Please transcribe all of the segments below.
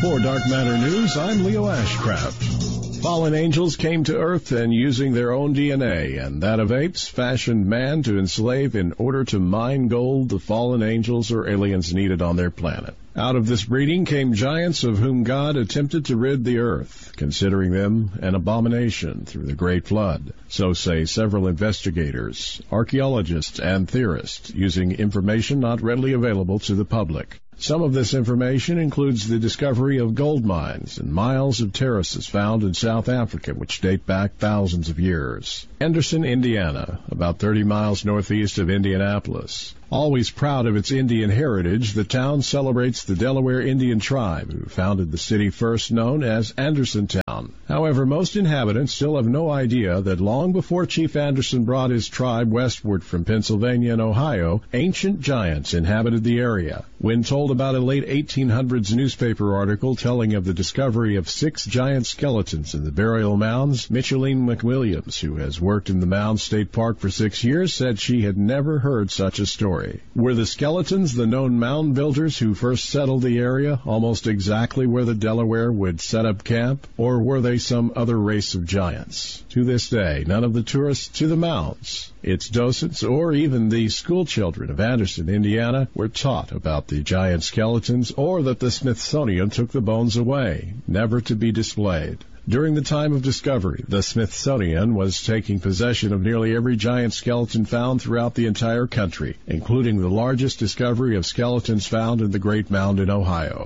For Dark Matter News, I'm Leo Ashcraft. Fallen angels came to Earth and using their own DNA and that of apes fashioned man to enslave in order to mine gold the fallen angels or aliens needed on their planet. Out of this breeding came giants of whom God attempted to rid the earth, considering them an abomination through the Great Flood. So say several investigators, archaeologists, and theorists, using information not readily available to the public. Some of this information includes the discovery of gold mines and miles of terraces found in South Africa which date back thousands of years. Anderson, Indiana, about 30 miles northeast of Indianapolis. Always proud of its Indian heritage, the town celebrates the Delaware Indian tribe who founded the city first known as Andersontown. However, most inhabitants still have no idea that long before Chief Anderson brought his tribe westward from Pennsylvania and Ohio, ancient giants inhabited the area. When told about a late 1800s newspaper article telling of the discovery of 6 giant skeletons in the burial mounds, Micheline McWilliams, who has worked in the Mound State Park for 6 years, said she had never heard such a story. Were the skeletons the known mound builders who first settled the area, almost exactly where the Delaware would set up camp, or were they some other race of giants? To this day, none of the tourists to the mounds, its docents, or even the school children of Anderson, Indiana, were taught about the giant skeletons or that the Smithsonian took the bones away, never to be displayed. During the time of discovery, the Smithsonian was taking possession of nearly every giant skeleton found throughout the entire country, including the largest discovery of skeletons found in the Great Mound in Ohio.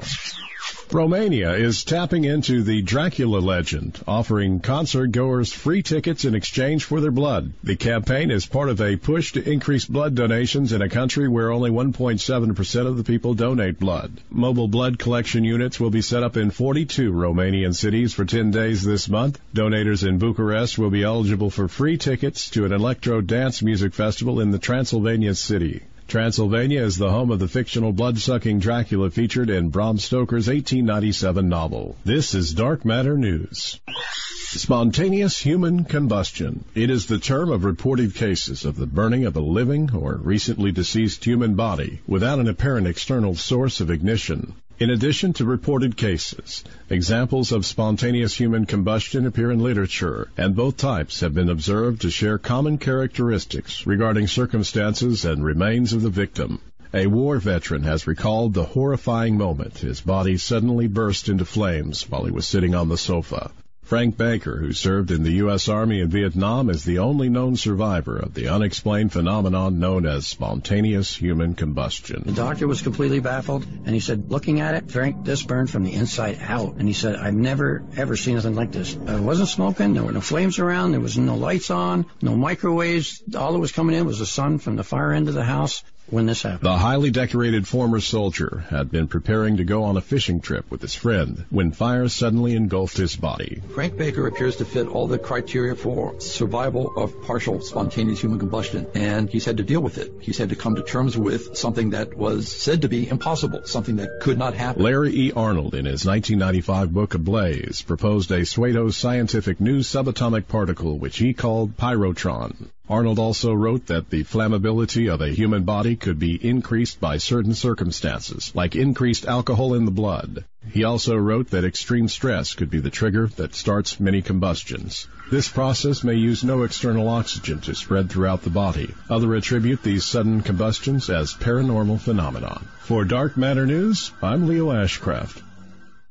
Romania is tapping into the Dracula legend, offering concert-goers free tickets in exchange for their blood. The campaign is part of a push to increase blood donations in a country where only 1.7% of the people donate blood. Mobile blood collection units will be set up in 42 Romanian cities for 10 days this month. Donators in Bucharest will be eligible for free tickets to an electro dance music festival in the Transylvania city. Transylvania is the home of the fictional blood-sucking Dracula featured in Bram Stoker's 1897 novel. This is Dark Matter News. Spontaneous human combustion. It is the term of reported cases of the burning of a living or recently deceased human body without an apparent external source of ignition. In addition to reported cases, examples of spontaneous human combustion appear in literature, and both types have been observed to share common characteristics regarding circumstances and remains of the victim. A war veteran has recalled the horrifying moment his body suddenly burst into flames while he was sitting on the sofa. Frank Baker, who served in the U.S. Army in Vietnam, is the only known survivor of the unexplained phenomenon known as spontaneous human combustion. The doctor was completely baffled, and he said, looking at it, Frank, this burned from the inside out. And he said, I've never, ever seen anything like this. I wasn't smoking, there were no flames around, there was no lights on, no microwaves. All that was coming in was the sun from the far end of the house. When this happened, the highly decorated former soldier had been preparing to go on a fishing trip with his friend when fire suddenly engulfed his body. Frank Baker appears to fit all the criteria for survival of partial spontaneous human combustion, and he's had to deal with it. He's had to come to terms with something that was said to be impossible, something that could not happen. Larry E. Arnold, in his 1995 book Ablaze, proposed a pseudo-scientific new subatomic particle which he called pyrotron. Arnold also wrote that the flammability of a human body could be increased by certain circumstances, like increased alcohol in the blood. He also wrote that extreme stress could be the trigger that starts many combustions. This process may use no external oxygen to spread throughout the body. Others attribute these sudden combustions as paranormal phenomenon. For Dark Matter News, I'm Leo Ashcraft.